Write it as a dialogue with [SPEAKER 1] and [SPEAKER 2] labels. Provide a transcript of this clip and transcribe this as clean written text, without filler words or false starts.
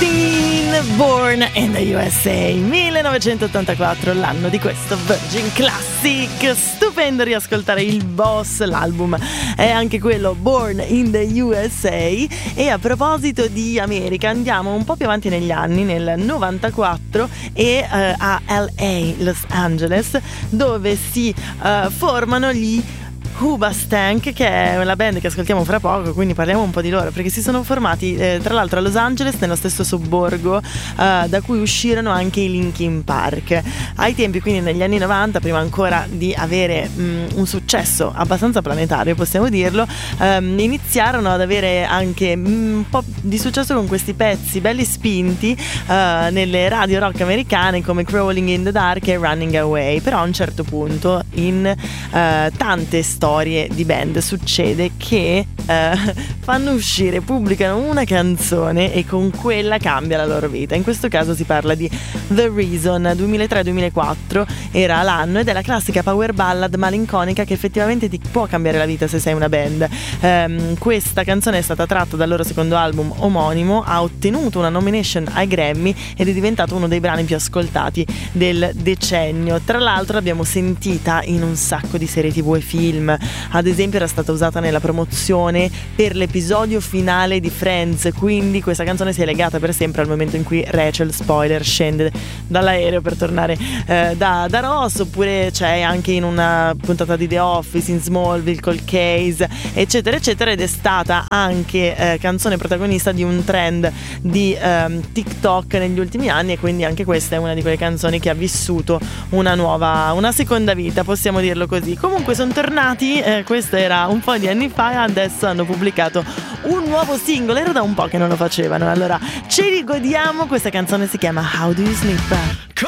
[SPEAKER 1] Springsteen, Born in the USA, 1984, l'anno di questo Virgin Classic. Stupendo riascoltare il Boss, l'album è anche quello Born in the USA. E a proposito di America, andiamo un po' più avanti negli anni, nel 94, e a LA, Los Angeles, dove si formano gli Hoobastank, che è la band che ascoltiamo fra poco, quindi parliamo un po' di loro, perché si sono formati tra l'altro a Los Angeles, nello stesso sobborgo da cui uscirono anche i Linkin Park. Ai tempi, quindi negli anni 90, prima ancora di avere un successo abbastanza planetario, possiamo dirlo, iniziarono ad avere anche un po' di successo con questi pezzi belli spinti nelle radio rock americane come Crawling in the Dark e Running Away. Però a un certo punto in tante storie di band succede che fanno uscire, pubblicano una canzone e con quella cambia la loro vita. In questo caso si parla di The Reason. 2003-2004 era l'anno, ed è la classica power ballad malinconica che effettivamente ti può cambiare la vita se sei una band. Questa canzone è stata tratta dal loro secondo album omonimo, ha ottenuto una nomination ai Grammy ed è diventato uno dei brani più ascoltati del decennio. Tra l'altro l'abbiamo sentita in un sacco di serie TV e film. Ad esempio era stata usata nella promozione per l'episodio finale di Friends, quindi questa canzone si è legata per sempre al momento in cui Rachel, spoiler, scende dall'aereo per tornare da Ross, oppure c'è anche in una puntata di The Office, in Smallville, Cold Case, eccetera eccetera, ed è stata anche canzone protagonista di un trend di TikTok negli ultimi anni, e quindi anche questa è una di quelle canzoni che ha vissuto una seconda vita, possiamo dirlo così. Comunque sono tornati, questo era un po' di anni fa, adesso hanno pubblicato un nuovo singolo, era da un po' che non lo facevano, allora ci rigodiamo. Questa canzone si chiama How Do You Sleep?